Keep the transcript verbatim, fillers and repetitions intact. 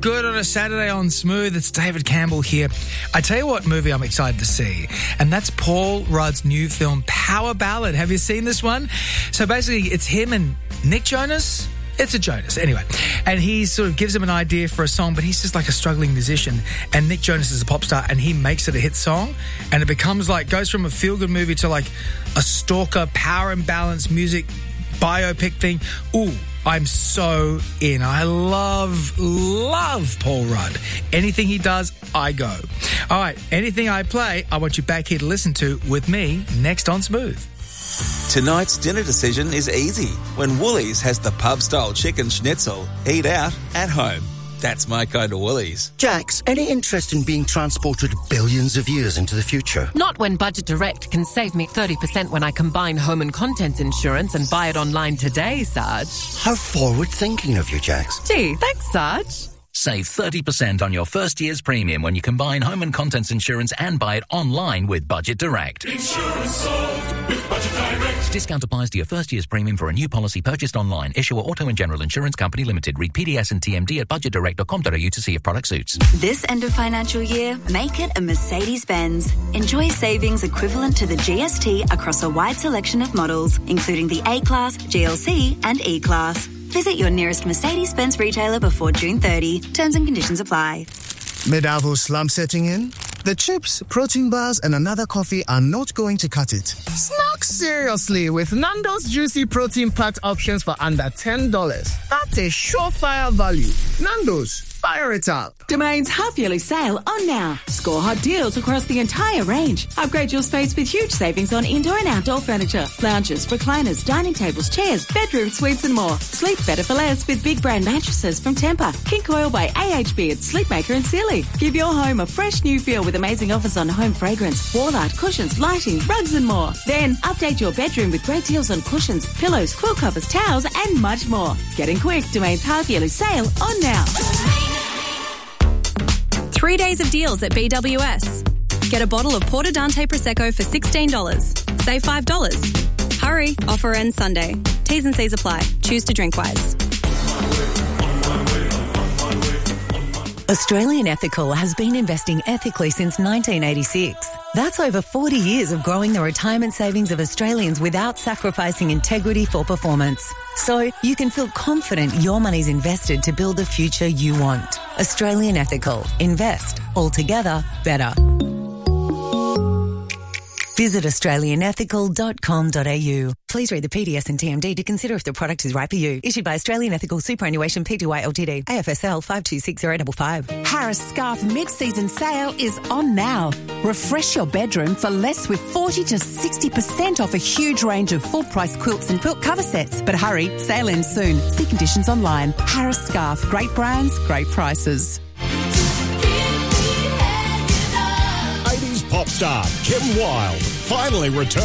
good on a Saturday on Smooth? It's David Campbell here. I tell you what movie I'm excited to see, and that's Paul Rudd's new film, Power Ballad. Have you seen this one? So basically, it's him and Nick Jonas. It's a Jonas, anyway. And he sort of gives him an idea for a song, but he's just like a struggling musician. And Nick Jonas is a pop star, and he makes it a hit song. And it becomes like, goes from a feel-good movie to like a stalker, power and balance music biopic thing. Ooh, I'm so in. I love, love Paul Rudd. Anything he does, I go. All right, anything I play, I want you back here to listen to with me next on Smooth. Tonight's dinner decision is easy. When Woolies has the pub-style chicken schnitzel, eat out, at home. That's my kind of Woolies. Jax, any interest in being transported billions of years into the future? Not when Budget Direct can save me thirty percent when I combine home and contents insurance and buy it online today, Sarge. How forward-thinking of you, Jax. Gee, thanks, Sarge. Save thirty percent on your first year's premium when you combine home and contents insurance and buy it online with Budget Direct. Insurance solved with Budget Direct. Discount applies to your first year's premium for a new policy purchased online. Issuer Auto and General Insurance Company Limited. Read P D S and T M D at budget direct dot com dot a u to see if product suits. This end of financial year, make it a Mercedes-Benz. Enjoy savings equivalent to the G S T across a wide selection of models, including the A-Class, G L C and E-Class. Visit your nearest Mercedes-Benz retailer before June thirtieth. Terms and conditions apply. Mid-Avo slump setting in? The chips, protein bars, and another coffee are not going to cut it. Snack seriously with Nando's juicy protein-packed options for under ten dollars. That's a surefire value. Nando's, fire it up. Domain's half-yearly sale on now. Score hot deals across the entire range. Upgrade your space with huge savings on indoor and outdoor furniture, lounges, recliners, dining tables, chairs, bedroom suites and more. Sleep better for less with big brand mattresses from Tempur, King Coil by A H B at Sleepmaker and Sealy. Give your home a fresh new feel with amazing offers on home fragrance, wall art, cushions, lighting, rugs and more. Then update your bedroom with great deals on cushions, pillows, quill covers, towels and much more. Getting quick, Domain's half-yearly sale on now. Three days of deals at B W S. Get a bottle of Porto Dante Prosecco for sixteen dollars. Save five dollars. Hurry, offer ends Sunday. T's and C's apply. Choose to drink wise. Australian Ethical has been investing ethically since nineteen eighty-six. That's over forty years of growing the retirement savings of Australians without sacrificing integrity for performance. So you can feel confident your money's invested to build the future you want. Australian Ethical. Invest. Altogether better. Visit australian ethical dot com dot a u. Please read the P D S and T M D to consider if the product is right for you. Issued by Australian Ethical Superannuation Pty Ltd. A F S L five two six zero five five. Harris Scarf mid-season sale is on now. Refresh your bedroom for less with forty to sixty percent off a huge range of full-price quilts and quilt cover sets. But hurry, sale ends soon. See conditions online. Harris Scarf. Great brands, great prices. eighties pop star Kim Wilde finally returned.